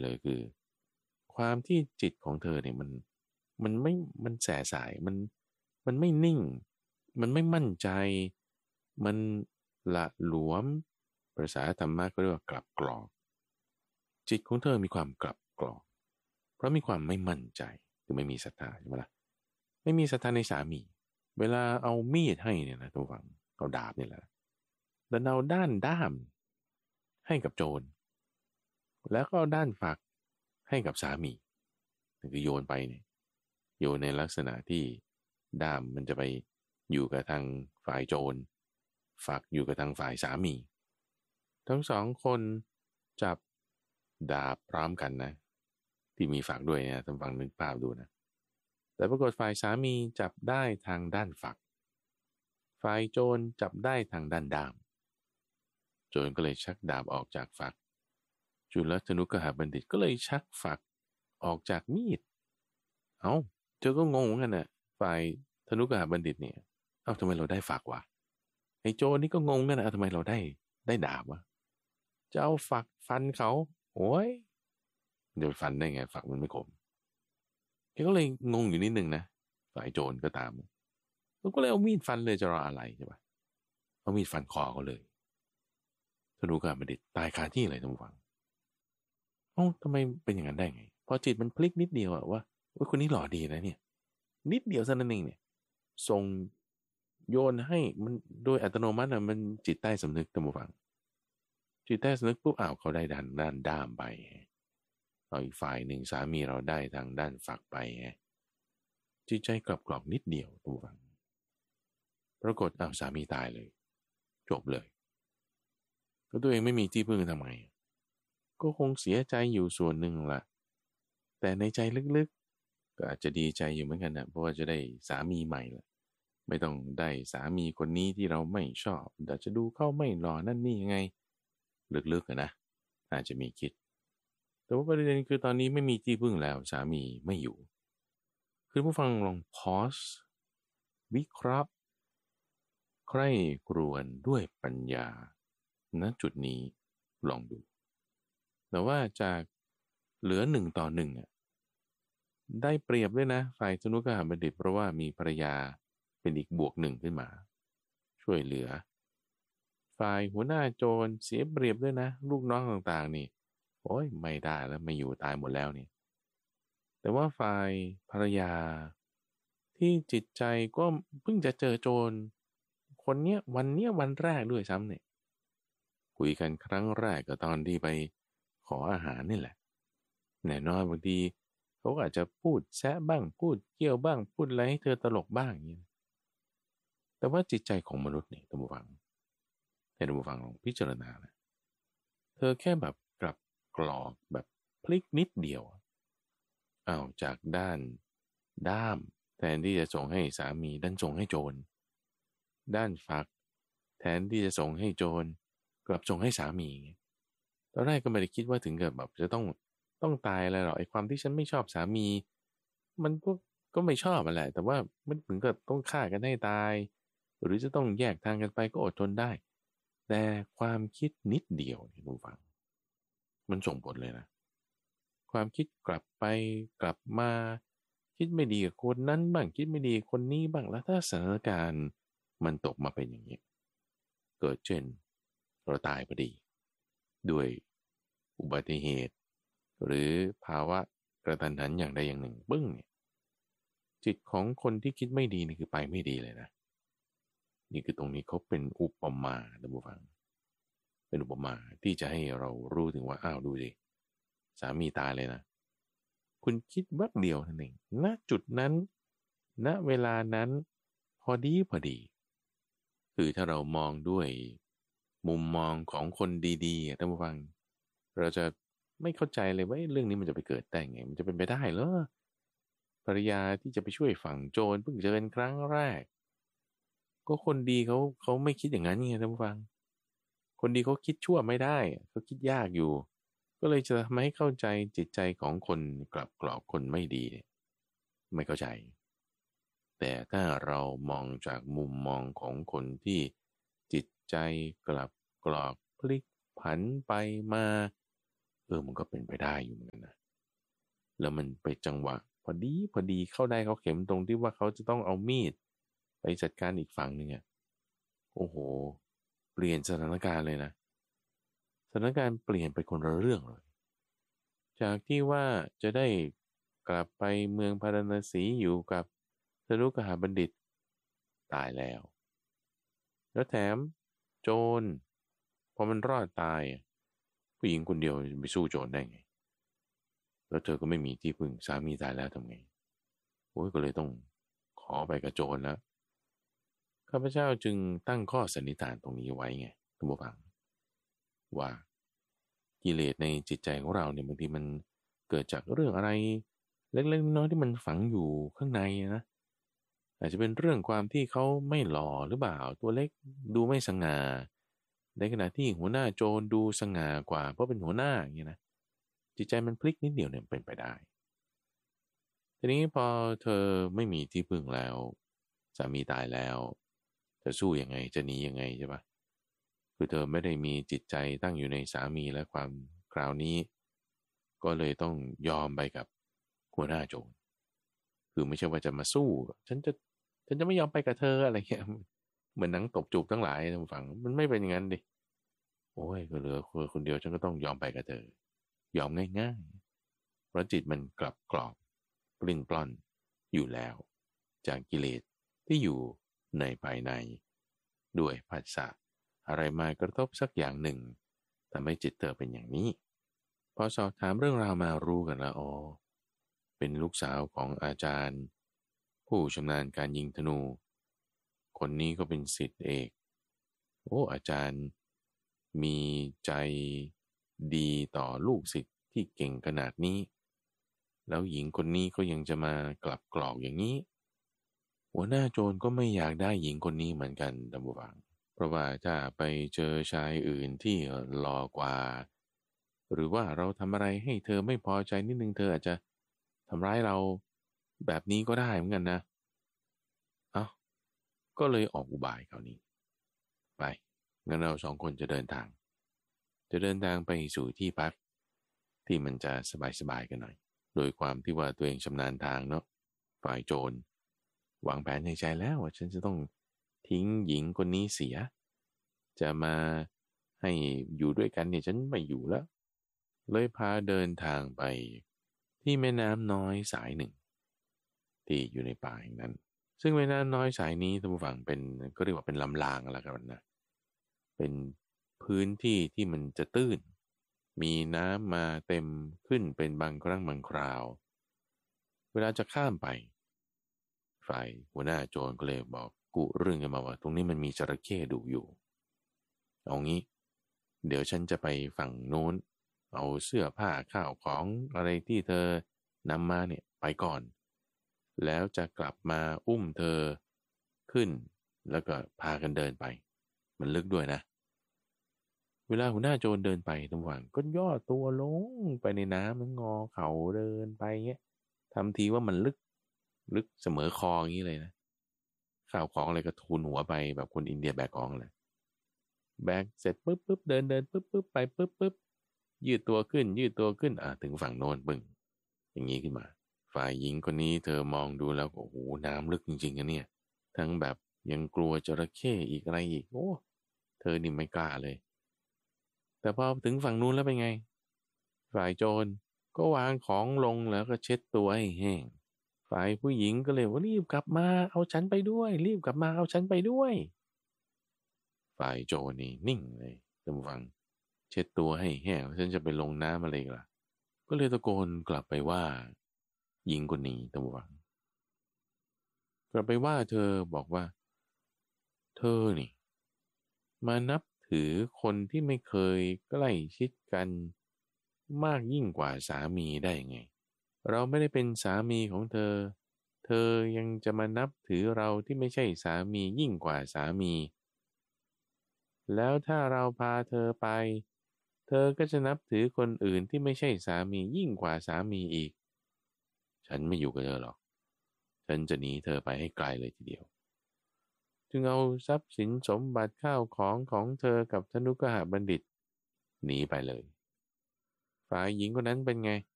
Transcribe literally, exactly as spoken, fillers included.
เลยคือความที่จิตของเธอเนี่ยมันมันไม่มันแสสายมันมันไม่นิ่งมันไม่มั่นใจมันละหลวมภาษาธรรมะก็เรียกว่ากลับกรอกจิตของเธอมีความกลับกรอกเพราะมีความไม่มั่นใจคือไม่มีศรัทธาใช่ไหมล่ะไม่มีศรัทธาในสามีเวลาเอามีดให้เนี่ยนะทุกฝังเอาดาบเนี่ยแหละแล้วเอาด้านด้ามให้กับโจรแล้วก็เอาด้านฝักให้กับสามีคือโยนไปเนี่ยโยนในลักษณะที่ด้ามมันจะไปอยู่กับทางฝ่ายโจรฝักอยู่กับทางฝ่ายสามีทั้งสองคนจับดาบพร้อมกันนะที่มีฝักด้วยนะท่านฟังนึกภาพดูนะแต่ปรากฏฝ่ายสามีจับได้ทางด้านฝักฝ่ายโจรจับได้ทางด้านด้ามโจรก็เลยชักดาบออกจากฝักจุลธนุกหบัณฑิตก็เลยชักฝักออกจากมีดเอ้าเธอก็งงเหมือนกันน่ะฝ่ายธนุกหบัณฑิตเนี่ยเอ้าทำไมเราได้ฝักวะไอ้โจรนี่ก็งงกันนะทำไมเราได้ได้ดาบวะจะเอาฝักฟันเขาโอ้ยเดี๋ยวฟันได้ไงฝักมันไม่คมแกก็เลยงงอยู่นิดนึงนะฝ่ายโจรก็ตามแล้วก็เลยเอามีดฟันเลยจะรออะไรใช่ปะเอามีดฟันคอเขาเลยธนุกหบัณฑิตตายคาที่เลยท่านผู้ฟังเอ้าทำไมเป็นอย่างนั้นได้ไงพอจิตมันพลิกนิดเดียวอะว่าว่าคนนี้หล่อดีนะเนี่ยนิดเดียวเท่านั้นเองเนี่ยส่งโยนให้มันโดยอัตโนมัติอะมันจิตใต้สำนึกท่านผู้ฟังจิตใต้สำนึกปุ๊บอ้าวเขาได้ด้านด้านด้ามไปเอาอีกฝ่ายหนึ่งสามีเราได้ทางด้านฝักไปไงจิตใจกลับกรอกนิดเดียวท่านผู้ฟังปรากฏอ้าวสามีตายเลยจบเลยก็ตัวเองไม่มีที่พึ่งทำไมก็คงเสียใจอยู่ส่วนหนึ่งละแต่ในใจลึกๆก็อาจจะดีใจอยู่เหมือนกันนะเพราะว่าจะได้สามีใหม่ละไม่ต้องได้สามีคนนี้ที่เราไม่ชอบแต่จะดูเข้าไม่หล่อนั่นนี่ยังไงลึกๆนะอาจจะมีคิดแต่ว่าประเด็นคือตอนนี้ไม่มีที่พึ่งแล้วสามีไม่อยู่คือผู้ฟังลองพอสวิเคราะห์ใคร่ครวญด้วยปัญญาณจุดนี้ลองดูแต่ว่าจากเหลือหนึ่งต่อหนึ่งอ่ะได้เปรียบด้วยนะฝ่ายธนุกหบัณฑิตเพราะว่ามีภรรยาเป็นอีกบวกหนึ่งขึ้นมาช่วยเหลือฝ่ายหัวหน้าโจรเสียเปรียบด้วยนะลูกน้องต่างๆนี่โอ้ยไม่ได้แล้วไม่อยู่ตายหมดแล้วนี่แต่ว่าฝ่ายภรรยาที่จิตใจก็เพิ่งจะเจอโจรคนเนี้ยวันเนี้ยวันแรกด้วยซ้ำเนี่ยคุยกันครั้งแรกก็ตอนที่ไปขออาหารนี่แหละแน่นอนบางทีเขาอาจจะพูดแซะบ้างพูดเกี่ยวบ้างพูดอะไรให้เธอตลกบ้างอย่างนี้แต่ว่าจิตใจของมนุษย์นี่ท่านผู้ฟังให้ท่านผู้ฟังลองพิจารณานะเธอแค่แบบกลับกรอกแบบพลิกนิดเดียวเอาจากด้านด้ามแทนที่จะส่งให้สามีดันส่งให้โจรด้านฝักแทนที่จะส่งให้โจรกลับส่งให้สามีตอนแรกก็ไม่ได้คิดว่าถึงกับแบบจะต้องต้องตายอะไรหรอกไอ้ความที่ฉันไม่ชอบสามีมันก็ก็ไม่ชอบอะไรแต่ว่ามันถึงกับต้องฆ่ากันให้ตายหรือจะต้องแยกทางกันไปก็อดทนได้แต่ความคิดนิดเดียวนี่คุณฟังมันส่งผลเลยนะความคิดกลับไปกลับมาคิดไม่ดีกับคนนั้นบ้างคิดไม่ดีคนนี้บ้างแล้วถ้าสถานการณ์มันตกมาเป็นอย่างนี้เกิดเช่นเราตายพอดีด้วยอุบัติเหตุหรือภาวะกระทันหันอย่างใดอย่างหนึ่งปึ้งเนี่ยจิตของคนที่คิดไม่ดีนี่คือไปไม่ดีเลยนะนี่คือตรงนี้เขาเป็นอุปมาท่านผู้ฟังเป็นอุปมาที่จะให้เรารู้ถึงว่าอ้าวดูสิสามีตายเลยนะคุณคิดแวบเดียวนั่นเองณจุดนั้นณเวลานั้นพอดีพอดีคือถ้าเรามองด้วยมุมมองของคนดีๆท่านผู้ฟังเราจะไม่เข้าใจเลยว่าเรื่องนี้มันจะไปเกิดได้ไงมันจะเป็นไปได้เหรอภรรยาที่จะไปช่วยฝั่งโจรเพิ่งเจอกันครั้งแรกก็คนดีเขาเขาไม่คิดอย่างนั้นไงท่านผู้ฟังคนดีเขาคิดชั่วไม่ได้เขาคิดยากอยู่ก็เลยจะทำให้เข้าใจจิตใจของคนกลับกรอกคนไม่ดีไม่เข้าใจแต่ถ้าเรามองจากมุมมองของคนที่จิตใจกลับกรอกพลิกผันไปมาเออมันก็เป็นไปได้อยู่เหมือนกันแล้วมันไปจังหวะพอดีพอดีเข้าได้เขาเข็มตรงที่ว่าเขาจะต้องเอามีดไปจัดการอีกฝั่งหนึ่งอ่ะโอ้โหเปลี่ยนสถานการณ์เลยนะสถานการณ์เปลี่ยนไปคนละเรื่องเลยจากที่ว่าจะได้กลับไปเมืองพาราณสีอยู่กับสรุกหาบัณฑิตตายแล้วแล้วแถมโจรพอมันรอดตายผู้หญิงคนเดียวไปสู้โจรได้ไงแล้วเธอก็ไม่มีที่พึ่งสามีตายแล้วทำไงโอ้ยก็เลยต้องขอไปกับโจรแล้วข้าพเจ้าจึงตั้งข้อสันนิษฐานตรงนี้ไว้ไงท่านผู้ฟังว่ากิเลสในจิตใจของเราเนี่ยบางทีมันเกิดจากเรื่องอะไรเล็กๆน้อยๆที่มันฝังอยู่ข้างในนะอาจจะเป็นเรื่องความที่เขาไม่หล่อหรือเปล่าตัวเล็กดูไม่สง่าในขณะที่หัวหน้าโจรดูสง่ากว่าเพราะเป็นหัวหน้าอย่างนี้นะจิตใจมันพลิกนิดเดียวเนี่ยเป็นไปได้ทีนี้พอเธอไม่มีที่พึ่งแล้วสามีตายแล้วจะสู้ยังไงจะหนียังไงใช่ปะคือเธอไม่ได้มีจิตใจตั้งอยู่ในสามีและความคราวนี้ก็เลยต้องยอมไปกับหัวหน้าโจรคือไม่ใช่ว่าจะมาสู้ฉันจะฉันจะไม่ยอมไปกับเธออะไรเงี้ยเหมือนหนังตบจูบทั้งหลายทางฝั่งมันไม่เป็นอย่างนั้นดิโอ้ยก็เหลือคนคนเดียวฉันก็ต้องยอมไปกับเธอยอมง่ายๆเพราะจิตมันกลับกรอบปลิ้นปล้อนอยู่แล้วจากกิเลสที่อยู่ในภายในด้วยภาษาอะไรมากระทบสักอย่างหนึ่งทำให้จิตเธอเป็นอย่างนี้พอสอบถามเรื่องราวมารู้กันแล้วอ๋อเป็นลูกสาวของอาจารย์ผู้ชำนาญการยิงธนูคนนี้ก็เป็นศิษย์เอกโอ้อาจารย์มีใจดีต่อลูกศิษย์ที่เก่งขนาดนี้แล้วหญิงคนนี้ก็ยังจะมากลับกรอกอย่างนี้หัวหน้าโจรก็ไม่อยากได้หญิงคนนี้เหมือนกันดับบังเพราะว่าถ้าไปเจอชายอื่นที่หล่อกว่าหรือว่าเราทำอะไรให้เธอไม่พอใจนิดนึงเธออาจจะทำร้ายเราแบบนี้ก็ได้เหมือนกันนะเอ้าก็เลยออกอุบายคราวนี้ไปงั้นเราสองคนจะเดินทางจะเดินทางไปสู่ที่พักที่มันจะสบายๆกันหน่อยโดยความที่ว่าตัวเองชำนาญทางเนาะฝ่ายโจรวางแผนในใจแล้วว่าฉันจะต้องทิ้งหญิงคนนี้เสียจะมาให้อยู่ด้วยกันเนี่ยฉันไม่อยู่แล้วเลยพาเดินทางไปที่แม่น้ำน้อยสายหนึ่งที่อยู่ในป่าแห่งนั้นซึ่งแม่น้ำน้อยสายนี้ท่านผู้ฟังเป็นก็เรียกว่าเป็นลำรางอะไรกันนะเป็นพื้นที่ที่มันจะตื้นมีน้ำมาเต็มขึ้นเป็นบางครั้งบางคราวเวลาจะข้ามไปฝ่ายหัวหน้าโจรก็เลยบอกกุเรื่องกันมาว่าตรงนี้มันมีจระเข้ดุอยู่เอางี้เดี๋ยวฉันจะไปฝั่งโน้นเอาเสื้อผ้าข้าวของอะไรที่เธอนำมาเนี่ยไปก่อนแล้วจะกลับมาอุ้มเธอขึ้นแล้วก็พากันเดินไปมันลึกด้วยนะเวลาหัวหน้าโจรเดินไปตรงฝั่งก็ย่อตัวลงไปในน้ำแล้วงอเข่าเดินไปเงี้ยทำทีว่ามันลึกลึกเสมอคออย่างนี้เลยนะข้าวของอะไรก็ทูลหัวไปแบบคนอินเดียแบกของเลยแบกเสร็จปุ๊บปุ๊บเดินเดินปุ๊บปุ๊บไปปุ๊บปุ๊บยืดตัวขึ้นยืดตัวขึ้นอ่ะถึงฝั่งโน้นปึ้งอย่างนี้ขึ้นมาฝ่ายหญิงคนนี้เธอมองดูแล้วโอ้โหน้ำลึกจริงๆนะเนี่ยทั้งแบบยังกลัวจระเข้อีกอะไรอีกโอ้เธอนี่ไม่กล้าเลยแต่พอถึงฝั่งนู้นแล้วเป็นไงฝ่ายโจรก็วางของลงแล้วก็เช็ดตัวให้แห้งฝ่ายผู้หญิงก็เลยว่ารีบกลับมาเอาฉันไปด้วยรีบกลับมาเอาฉันไปด้วยฝ่ายโจรนี่นิ่งเลยจำฟังเช็ดตัวให้แห้งแล้วฉันจะไปลงน้ำอะไรล่ะก็เลยตะโกนกลับไปว่าหญิงคนนี้จำฟังกลับไปว่าเธอบอกว่าเธอนี่มานับถือคนที่ไม่เคยใกล้ชิดกันมากยิ่งกว่าสามีได้ไงเราไม่ได้เป็นสามีของเธอเธอยังจะมานับถือเราที่ไม่ใช่สามียิ่งกว่าสามีแล้วถ้าเราพาเธอไปเธอก็จะนับถือคนอื่นที่ไม่ใช่สามียิ่งกว่าสามีอีกฉันไม่อยู่กับเธอหรอกฉันจะหนีเธอไปให้ไกลเลยทีเดียวจึงเอาทรัพย์สินสมบัติข้าวของของเธอกับธนุกหบัณฑิตหนีไปเลยฝ่ายหญิงคนนั้นเป็นไง